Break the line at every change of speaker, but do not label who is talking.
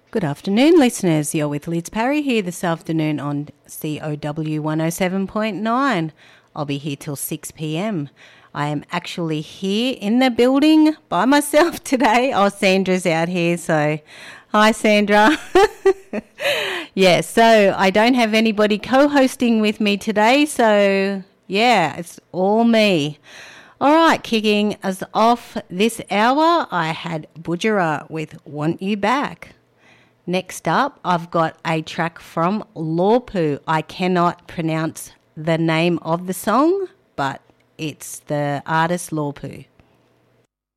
Good afternoon, listeners. You're with Liz Parry here this afternoon on COW 107.9. I'll be here till 6 p.m. I am actually here in the building by myself today. Oh, Sandra's out here, so hi, Sandra. Yeah, so I don't have anybody co-hosting with me today, so yeah, it's all me. All right, kicking us off this hour, I had Budjerah with Want You Back. Next up, I've got a track from Lawpoo. I cannot pronounce the name of the song, but it's the artist Lawpoo.